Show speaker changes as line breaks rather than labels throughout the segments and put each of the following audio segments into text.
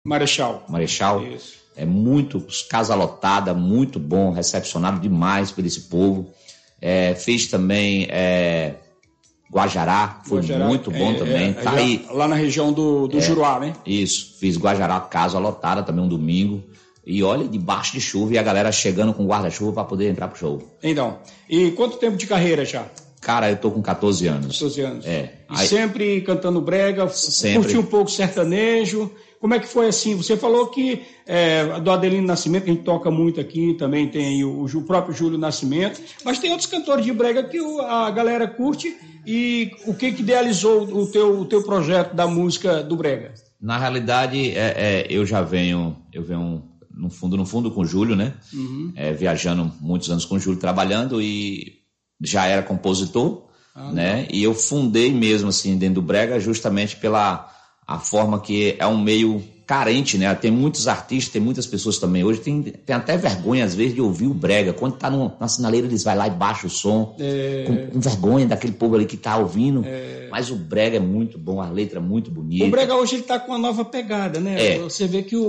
Marechal.
Isso. É muito, casa lotada, muito bom, recepcionado demais por esse povo. Fez também Guajará, foi muito bom também. Tá aí.
Lá na região do Juruá, né?
Isso, fiz Guajará, casa lotada também um domingo. E olha, debaixo de chuva e a galera chegando com guarda-chuva para poder entrar pro show.
Então, e quanto tempo de carreira já?
Cara, eu tô com 14 anos.
14 anos.
E
sempre cantando brega, curti um pouco sertanejo. Como é que foi assim? Você falou que do Adelino Nascimento, que a gente toca muito aqui, também tem o próprio Júlio Nascimento, mas tem outros cantores de brega que a galera curte. E o que idealizou o teu projeto da música do brega?
Na realidade, eu venho no fundo com o Júlio, né? Uhum. Viajando muitos anos com o Júlio, trabalhando, e já era compositor, né? E eu fundei mesmo assim dentro do brega justamente pela a forma que é um meio carente, né? Tem muitos artistas, tem muitas pessoas também hoje, tem até vergonha às vezes de ouvir o brega. Quando tá na sinaleira eles vai lá e baixa o som, com vergonha daquele povo ali que tá ouvindo. Mas o brega é muito bom, a letra é muito bonita.
O brega hoje ele tá com uma nova pegada, né? Você vê que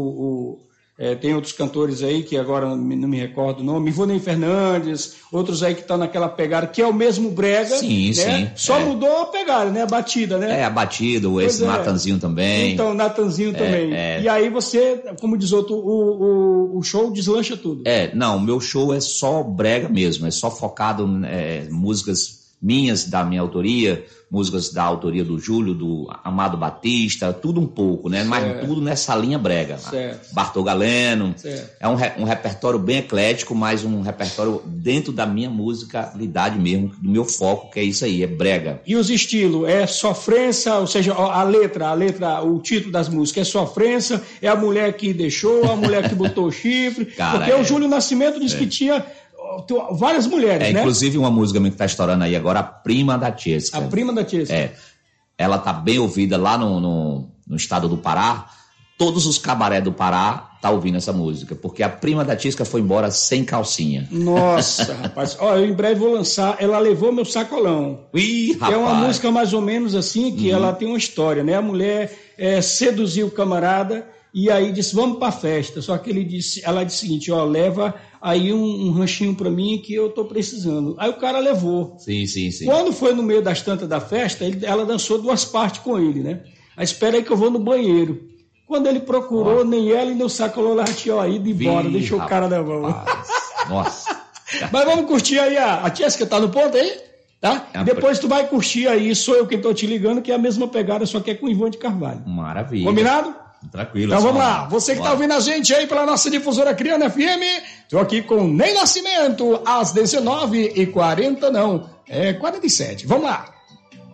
tem outros cantores aí que agora não me recordo o nome, Ivonei Fernandes, outros aí que estão naquela pegada, que é o mesmo brega,
sim,
né?
Sim.
Só mudou a pegada, né? A batida, né?
A batida, esse Natanzinho também.
Então, Natanzinho também. E aí você, como diz outro, o show deslancha tudo.
Não, o meu show é só brega mesmo, é só focado em músicas minhas, da minha autoria, músicas da autoria do Júlio, do Amado Batista, tudo um pouco, né? Mas tudo nessa linha brega. Bartol Galeno. É um repertório bem eclético, mas um repertório dentro da minha musicalidade mesmo, do meu foco, que é isso aí, é brega.
E os estilos? É sofrência, ou seja, a letra, o título das músicas é sofrência, é a mulher que deixou, a mulher que botou o chifre. Cara, porque o Júlio Nascimento disse que tinha várias mulheres, né?
Inclusive uma música que tá estourando aí agora, a Prima da Tiesca.
A Prima da Tiesca.
Ela tá bem ouvida lá no estado do Pará. Todos os cabaré do Pará tá ouvindo essa música, porque a Prima da Tiesca foi embora sem calcinha.
Nossa, rapaz. Eu em breve vou lançar Ela Levou Meu Sacolão.
Rapaz.
É uma música mais ou menos assim, que ela tem uma história, né? A mulher seduziu o camarada e aí disse, vamos pra festa. Só que ela disse o seguinte, leva aí um ranchinho pra mim que eu tô precisando. Aí o cara levou.
Sim.
Quando foi no meio das tantas da festa, ela dançou 2 partes com ele, né? Aí espera aí que eu vou no banheiro. Quando ele procurou, nem ela e nem o sacolão lá tinham ido embora, deixou o cara na mão.
Nossa.
Mas vamos curtir aí a Tiesca, tá no ponto aí? Tá? Depois tu vai curtir aí, Sou Eu Quem Tô Te Ligando, que é a mesma pegada, só que é com Ivone de Carvalho.
Maravilha.
Combinado?
Tranquilo.
Então vamos lá. Você que está ouvindo a gente aí pela nossa difusora Criando FM, estou aqui com Ney Nascimento, às 19h40, não, 47. Vamos lá.